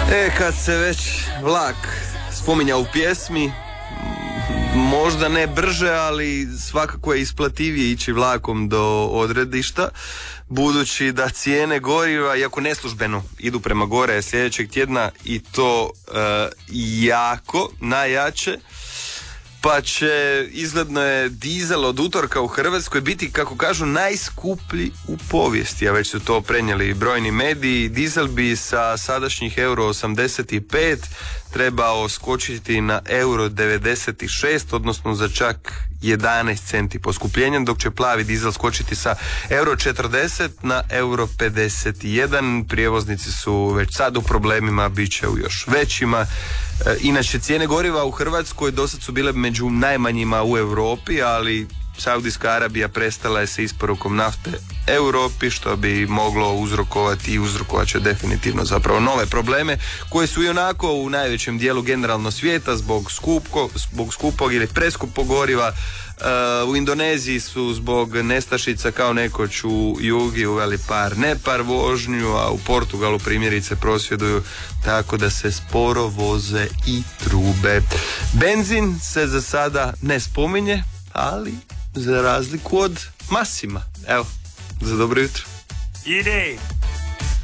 Kad se već vlak spominja u pjesmi, možda ne brže, ali svakako je isplativije ići vlakom do odredišta, budući da cijene goriva, iako neslužbeno, idu prema gore sljedećeg tjedna i to jako, najjače, pa će, izgledno je, dizel od utorka u Hrvatskoj biti, kako kažu, najskuplji u povijesti, a već su to prenijeli brojni mediji. Dizel bi sa sadašnjih euro 85 trebao skočiti na euro 96, odnosno za čak 11 centi poskupljenja, dok će plavi dizel skočiti sa euro 40 na euro 51. Prijevoznici su već sad u problemima, bit će u još većima. Inače, cijene goriva u Hrvatskoj dosad su bile među najmanjima u Europi, ali Saudijska Arabija prestala je sa isporukom nafte Europi, što bi moglo uzrokovati i uzrokovat će definitivno zapravo nove probleme koje su i onako u najvećem dijelu generalno svijeta zbog skupog ili preskupog goriva. U Indoneziji su zbog nestašica kao nekoć u Jugi uveli par vožnju, a u Portugalu primjerice prosvjeduju tako da se sporo voze i trube. Benzin se za sada ne spominje, ali za razliku od Massima. Evo, za dobro jutro. Ide!